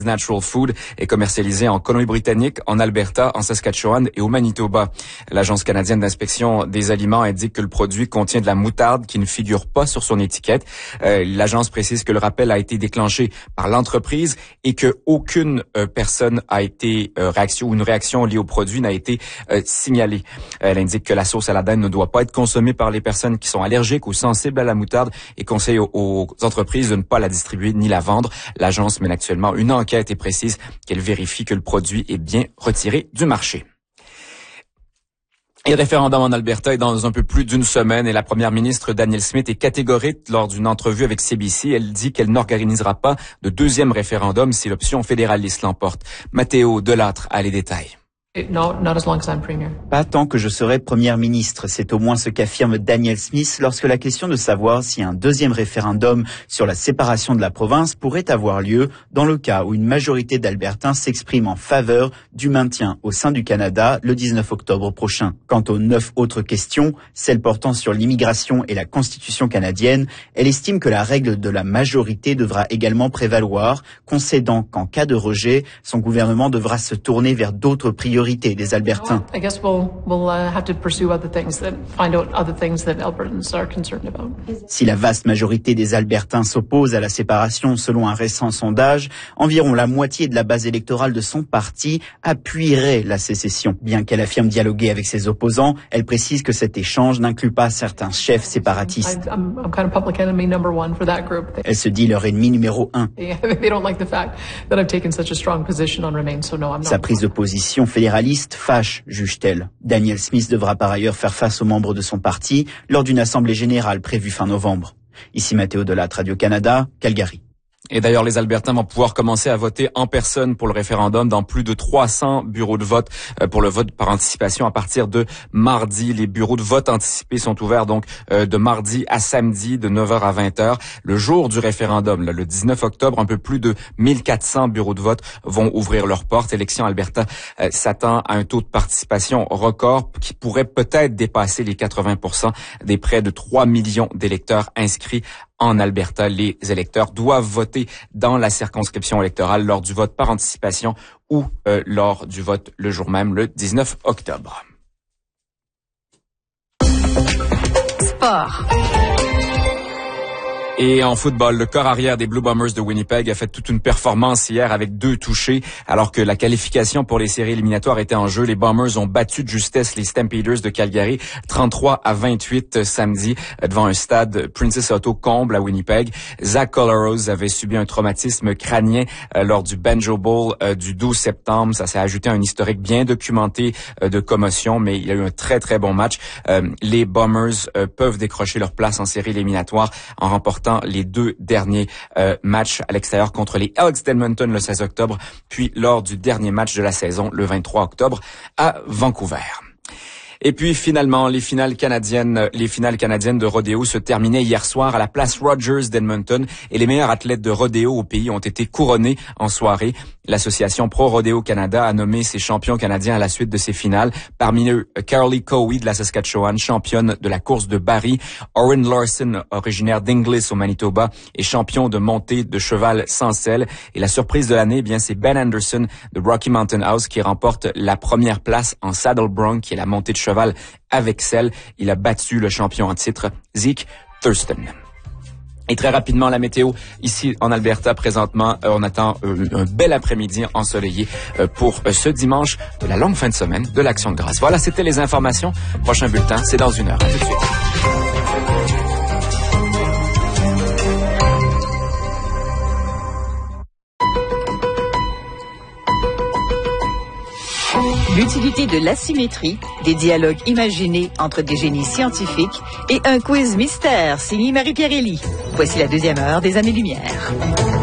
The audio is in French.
Natural Food est commercialisé en Colombie-Britannique, en Alberta, en Saskatchewan et au Manitoba. L'Agence canadienne d'inspection des aliments indique que le produit contient de la moutarde qui ne figure pas sur son étiquette. L'agence précise que le rappel a été déclenché par l'entreprise et que aucune personne a été une réaction liée au produit n'a été signalée. Elle indique que la sauce à la dinde ne doit pas être consommée par les personnes qui sont allergiques ou sensibles à la moutarde et conseille aux entreprises de ne pas la distribuer ni la vendre. L'agence mène actuellement une enquête et précise qu'elle vérifie que le produit est bien retiré du marché. Et le référendum en Alberta est dans un peu plus d'une semaine et la première ministre Danielle Smith est catégorique lors d'une entrevue avec CBC. Elle dit qu'elle n'organisera pas de deuxième référendum si l'option fédéraliste l'emporte. Mathéo Delattre a les détails. No, not as long as I'm premier. Pas tant que je serai première ministre, c'est au moins ce qu'affirme Danielle Smith lorsque la question de savoir si un deuxième référendum sur la séparation de la province pourrait avoir lieu dans le cas où une majorité d'Albertains s'exprime en faveur du maintien au sein du Canada le 19 octobre prochain. Quant aux 9 autres questions, celles portant sur l'immigration et la Constitution canadienne, elle estime que la règle de la majorité devra également prévaloir, concédant qu'en cas de rejet, son gouvernement devra se tourner vers d'autres priorités des Albertains. Si la vaste majorité des Albertains s'oppose à la séparation selon un récent sondage, environ la moitié de la base électorale de son parti appuierait la sécession. Bien qu'elle affirme dialoguer avec ses opposants, elle précise que cet échange n'inclut pas certains chefs séparatistes. Elle se dit leur ennemi numéro 1. Sa prise de position fédéraliste fâche, juge-t-elle. Danielle Smith devra par ailleurs faire face aux membres de son parti lors d'une assemblée générale prévue fin novembre. Ici Mathéo Delattre, Radio-Canada, Calgary. Et d'ailleurs, les Albertains vont pouvoir commencer à voter en personne pour le référendum dans plus de 300 bureaux de vote pour le vote par anticipation à partir de mardi. Les bureaux de vote anticipés sont ouverts donc de mardi à samedi de 9h à 20h. Le jour du référendum, le 19 octobre, un peu plus de 1400 bureaux de vote vont ouvrir leurs portes. Élection Alberta s'attend à un taux de participation record qui pourrait peut-être dépasser les 80% des près de 3 millions d'électeurs inscrits en Alberta. Les électeurs doivent voter dans la circonscription électorale lors du vote par anticipation ou lors du vote le jour même, le 19 octobre. Sport. Et en football, le corps arrière des Blue Bombers de Winnipeg a fait toute une performance hier avec 2 touchés. Alors que la qualification pour les séries éliminatoires était en jeu, les Bombers ont battu de justesse les Stampeders de Calgary 33-28 samedi devant un stade Princess Auto comble à Winnipeg. Zach Collaros avait subi un traumatisme crânien lors du Banjo Bowl du 12 septembre. Ça s'est ajouté à un historique bien documenté de commotion, mais il y a eu un très très bon match. Les Bombers peuvent décrocher leur place en séries éliminatoires en remportant les 2 derniers matchs à l'extérieur contre les Elks d'Edmonton le 16 octobre, puis lors du dernier match de la saison le 23 octobre à Vancouver. Et puis finalement, les finales canadiennes de rodéo se terminaient hier soir à la place Rogers d'Edmonton et les meilleurs athlètes de rodéo au pays ont été couronnés en soirée. L'association Pro Rodeo Canada a nommé ses champions canadiens à la suite de ces finales. Parmi eux, Carly Cowie de la Saskatchewan, championne de la course de Barrie. Orin Larson, originaire d'Inglis au Manitoba, est champion de montée de cheval sans selle. Et la surprise de l'année, c'est Ben Anderson de Rocky Mountain House qui remporte la première place en Saddle Bronc, qui est la montée de cheval avec selle. Il a battu le champion en titre, Zeke Thurston. Et très rapidement, la météo ici en Alberta présentement, on attend un bel après-midi ensoleillé pour ce dimanche de la longue fin de semaine de l'Action de grâce. Voilà, c'était les informations. Prochain bulletin, c'est dans 1 heure. À tout de suite. L'utilité de l'asymétrie, des dialogues imaginés entre des génies scientifiques et un quiz mystère signé Marie-Pierre Elie. Voici la 2e heure des Années-Lumière.